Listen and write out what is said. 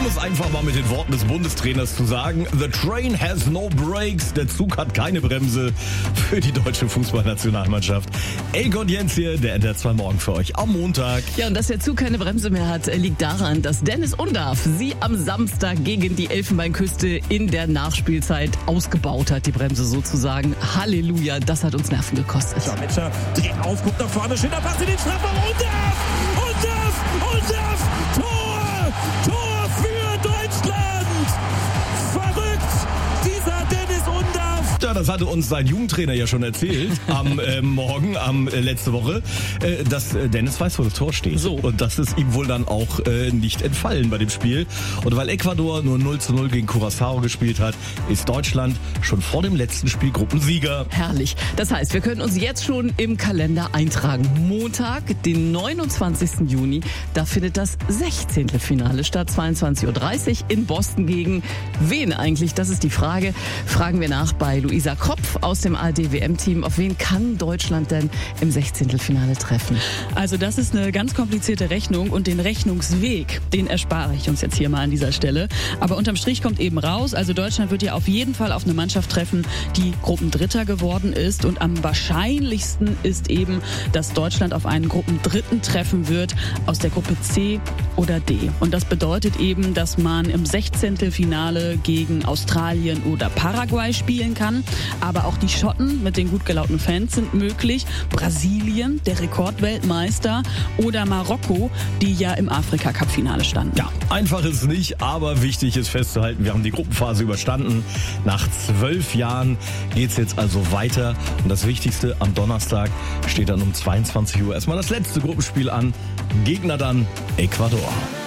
Um es einfach mal mit den Worten des Bundestrainers zu sagen, the train has no brakes, der Zug hat keine Bremse für die deutsche Fußballnationalmannschaft. Egon Jens hier, der NDR 2 Morgen für euch am Montag. Ja, und dass der Zug keine Bremse mehr hat, liegt daran, dass Dennis Undaff sie am Samstag gegen die Elfenbeinküste in der Nachspielzeit ausgebaut hat, die Bremse sozusagen. Halleluja, das hat uns Nerven gekostet. Ja, Metscher dreht auf, guckt nach vorne, Schindler passt in den Strafraum, Undaff, Tor für Deutschland! Verrückt, dieser Dennis Undaff! Ja, das hatte uns sein Jugendtrainer ja schon erzählt am letzte Woche, dass Dennis weiß, wo das Tor steht. So. Und das ist ihm wohl dann auch nicht entfallen bei dem Spiel. Und weil Ecuador nur 0:0 gegen Curaçao gespielt hat, ist Deutschland schon vor dem letzten Spiel Gruppensieger. Herrlich. Das heißt, wir können uns jetzt schon im Kalender eintragen. Montag, den 29. Juni, da findet das 16. Finale statt, 22:30 Uhr in Boston gegen wen eigentlich? Das ist die Frage. Fragen wir nach bei Luisa Kropf aus dem ARD-WM-Team. Auf wen kann Deutschland denn im 16. Finale treffen? Also das ist eine ganz komplizierte Rechnung und den Rechnungsweg, den erspare ich uns jetzt hier mal an dieser Stelle. Aber unterm Strich kommt eben raus, also Deutschland wird ja auf jeden Fall auf eine Mannschaft treffen, die Gruppendritter geworden ist. Und am wahrscheinlichsten ist eben, dass Deutschland auf einen Gruppendritten treffen wird aus der Gruppe C oder D. Und das bedeutet eben, dass man im 16. Finale gegen Australien oder Paraguay spielen kann. Aber auch die Schotten mit den gut gelaunten Fans sind möglich. Brasilien, der Rekordweltmeister, oder Marokko, die ja im Afrika-Cup-Finale standen. Ja, einfach ist es nicht, aber wichtig ist festzuhalten, wir haben die Gruppenphase überstanden. Nach 12 Jahren geht's jetzt also weiter. Und das Wichtigste, am Donnerstag steht dann um 22 Uhr erstmal das letzte Gruppenspiel an. Gegner dann Ecuador.